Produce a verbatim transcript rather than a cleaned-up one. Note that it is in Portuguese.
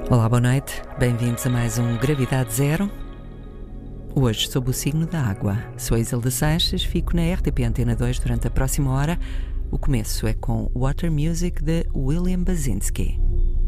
Olá, boa noite, bem-vindos a mais um Gravidade Zero. Hoje sob o signo da água. Sou a Isilda Sanches, fico na R T P Antena dois durante a próxima hora. O começo é com Water Music de William Basinski.